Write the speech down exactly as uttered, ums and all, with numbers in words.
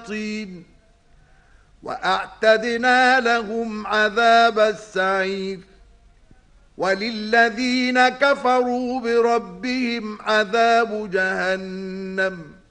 الشياطين وأعتدنا لهم عذاب السعير وللذين كفروا بربهم عذاب جهنم